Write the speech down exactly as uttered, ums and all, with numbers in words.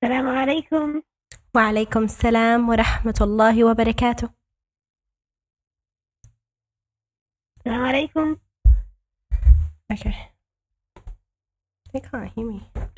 السلام عليكم. وعليكم السلام ورحمة الله وبركاته. السلام عليكم. Okay. They can't hear me.